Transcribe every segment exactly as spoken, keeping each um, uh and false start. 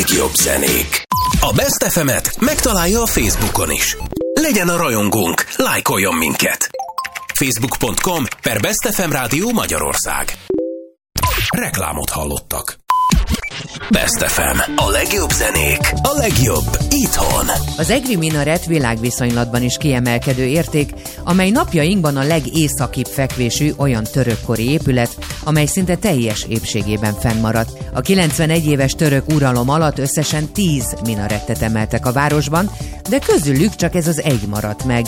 legjobb zenék. A Best ef emet megtalálja a Facebookon is. Legyen a rajongónk, lájkoljon minket. facebook pont com per Best ef em Rádió Magyarország. Reklámot hallottak. Best ef em. A legjobb zenék, a legjobb itthon. Az egri minaret világviszonylatban is kiemelkedő érték, amely napjainkban a legészakibb fekvésű olyan törökkori épület, amely szinte teljes épségében fennmaradt. A kilencvenegy éves török uralom alatt összesen tíz minarettet emeltek a városban, de közülük csak ez az egy maradt meg.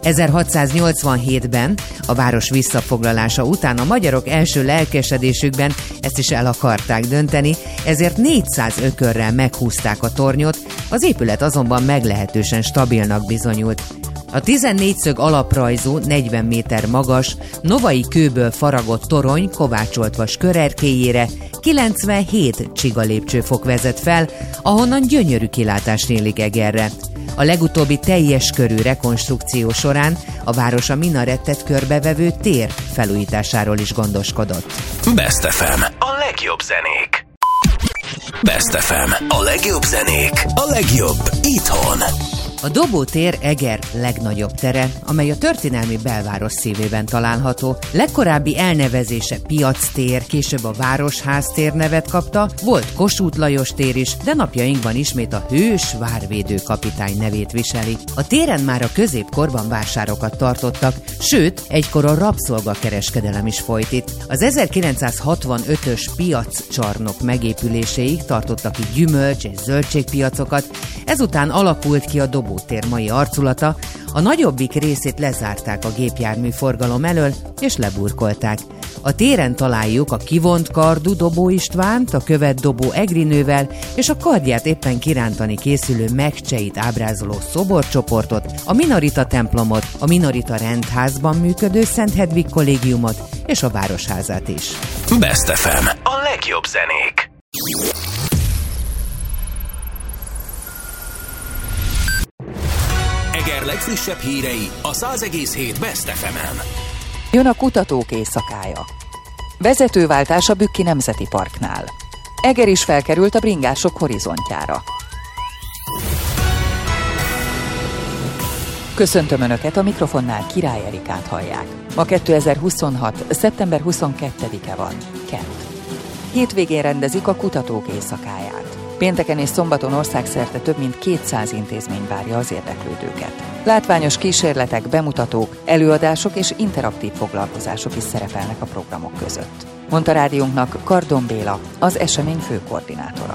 ezerhatszáznyolcvanhétben, a város visszafoglalása után a magyarok első lelkesedésükben ezt is el akarták dönteni, ezért négyszáz ökörrel meghúzták a tornyot, az épület azonban meglehetősen stabilnak bizonyult. A tizennégy szög alaprajzú, negyven méter magas, novai kőből faragott torony kovácsolt vas körerkélyére kilencvenhét csiga lépcsőfok vezet fel, ahonnan gyönyörű kilátás nyílik Egerre. A legutóbbi teljes körű rekonstrukció során a város a minarettet körbevevő tér felújításáról is gondoskodott. Best ef em. A legjobb zenék. Best ef em. A legjobb zenék, a legjobb itthon. A Dobó tér Eger legnagyobb tere, amely a történelmi belváros szívében található. Legkorábbi elnevezése Piac tér, később a Városház tér nevet kapta, volt Kossuth Lajos tér is, de napjainkban ismét a hős várvédő kapitány nevét viseli. A téren már a középkorban vásárokat tartottak, sőt, egykor a rabszolgakereskedelem is folyt itt. Az ezerkilencszázhatvanötös piaccsarnok megépüléséig tartottak itt gyümölcs- és zöldségpiacokat, ezután alakult ki a Dobó tér mai arculata, a nagyobbik részét lezárták a gépjármű forgalom elől, és leburkolták. A téren találjuk a kivont kardú Dobó Istvánt, a követ Dobó Egrinővel, és a kardját éppen kirántani készülő Megcseit ábrázoló szoborcsoportot, a Minorita templomot, a Minorita rendházban működő Szent Hedvig kollégiumot, és a Városházát is. Best ef em. A legjobb zenék. Eger legfrissebb hírei a száz egész hét Best ef emen. Jön a kutatók éjszakája. Vezetőváltás a Bükki Nemzeti Parknál. Eger is felkerült a bringások horizontjára. Köszöntöm Önöket, a mikrofonnál Király Erikát hallják. Ma kétezer-huszonhat. szeptember huszonkettedike van, kedd. Hétvégén rendezik a kutatók éjszakáját. Pénteken és szombaton országszerte több mint kétszáz intézmény várja az érdeklődőket. Látványos kísérletek, bemutatók, előadások és interaktív foglalkozások is szerepelnek a programok között, mondta rádiónknak Kardon Béla, az esemény főkoordinátora.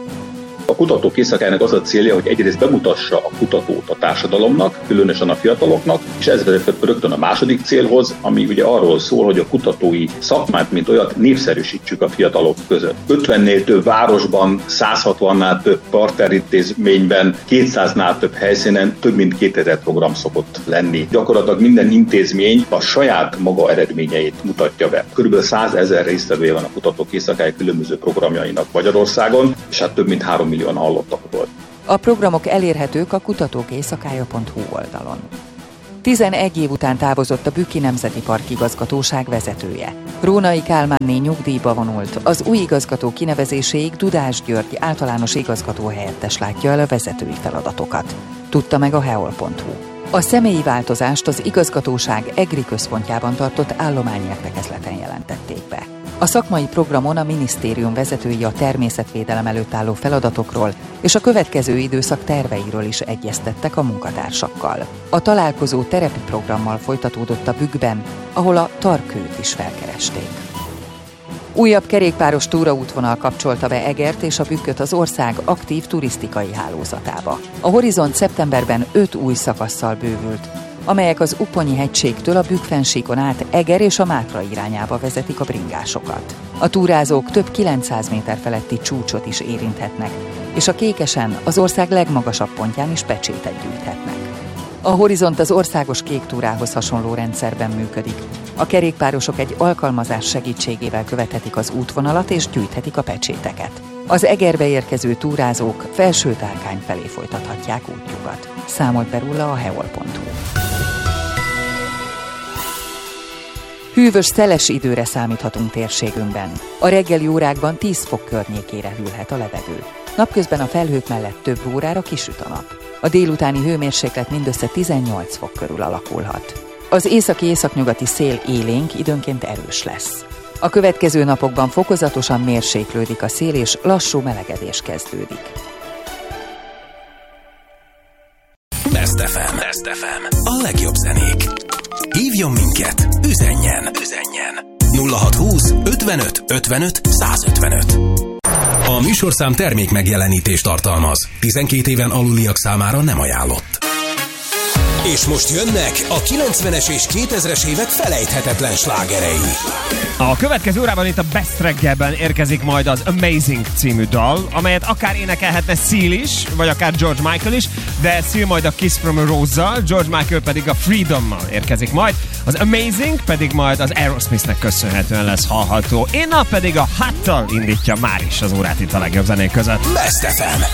A kutatók éjszakájának az a célja, hogy egyrészt bemutassa a kutatót a társadalomnak, különösen a fiataloknak, és ez vezetett rögtön a második célhoz, ami ugye arról szól, hogy a kutatói szakmát, mint olyat népszerűsítsük a fiatalok között. ötvennél több városban, száz hatvannál több partnerintézményben, kétszáznál több helyszínen több mint kétezer program szokott lenni. Gyakorlatilag minden intézmény a saját maga eredményeit mutatja be. Körülbelül százezer résztvevője van a kutatók éjszakája különböző programjainak Magyarországon, és hát több mint három millióan hallottak volt. A programok elérhetők a kutatók éjszakája pont hu oldalon. tizenegy év után távozott a Bükki Nemzeti Park igazgatóság vezetője. Rónai Kálmánné nyugdíjba vonult, az új igazgató kinevezéséig Dudás György általános igazgató helyettes látja el a vezetői feladatokat, tudta meg a heol pont hu. A személyi változást az igazgatóság egri központjában tartott állományértekezleten jelentették be. A szakmai programon a minisztérium vezetői a természetvédelem előtt álló feladatokról és a következő időszak terveiről is egyeztettek a munkatársakkal. A találkozó terepi programmal folytatódott a Bükkben, ahol a Tarkőt is felkeresték. Újabb kerékpáros túraútvonal kapcsolta be Egert és a Bükköt az ország aktív turisztikai hálózatába. A Horizont szeptemberben öt új szakasszal bővült, amelyek az Uponyi hegységtől a Bükk-fennsíkon át Eger és a Mátra irányába vezetik a bringásokat. A túrázók több kilencszáz méter feletti csúcsot is érinthetnek, és a Kékesen, az ország legmagasabb pontján is pecsétet gyűjthetnek. A Horizont az országos kék túrához hasonló rendszerben működik. A kerékpárosok egy alkalmazás segítségével követhetik az útvonalat és gyűjthetik a pecséteket. Az Egerbe érkező túrázók Felső-Tárkány felé folytathatják útjukat, számolt be róla a heol pont hu. Hűvös, szeles időre számíthatunk térségünkben. A reggeli órákban tíz fok környékére hűlhet a levegő. Napközben a felhők mellett több órára kisüt a nap. A délutáni hőmérséklet mindössze tizennyolc fok körül alakulhat. Az északi-északnyugati szél élénk, időnként erős lesz. A következő napokban fokozatosan mérséklődik a szél, és lassú melegedés kezdődik. Best ef em. Best ef em. A legjobb zenék. Hívjon minket, üzenjen, üzenjen. nulla hatszázhúsz ötvenöt ötvenöt százötvenöt. A műsorszám termék megjelenítést tartalmaz. tizenkét éven aluliak számára nem ajánlott. És most jönnek a kilencvenes és kétezres évek felejthetetlen slágerei. A következő órában itt a Best reggelben érkezik majd az Amazing című dal, amelyet akár énekelhetne Seal is, vagy akár George Michael is, de Seal majd a Kiss from a Rose-zal, George Michael pedig a Freedom-mal érkezik majd. Az Amazing pedig majd az Aerosmithnek köszönhetően lesz hallható. Én pedig a Hot-tal indítja már is az órát itt a legjobb zenék között. Best ef em.